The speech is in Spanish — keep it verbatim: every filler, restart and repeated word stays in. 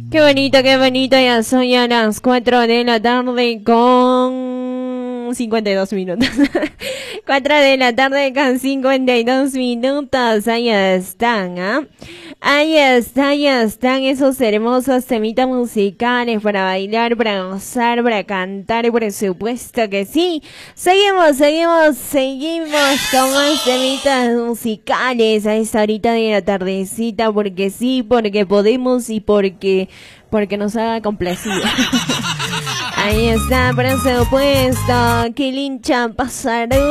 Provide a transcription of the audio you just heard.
Qué bonito, qué bonito. Ya son ya las cuatro de la tarde con cincuenta y dos minutos. cuatro de la tarde con cincuenta y dos minutos. Ahí están, ¿ah? ¿eh? Ahí está, ahí están esos hermosos temitas musicales para bailar, para gozar, para cantar, por supuesto que sí. Seguimos, seguimos, seguimos con más temitas musicales a esta horita de la tardecita, porque sí, porque podemos y porque, porque nos haga complacido. Ahí está, por supuesto, que lincha pasará.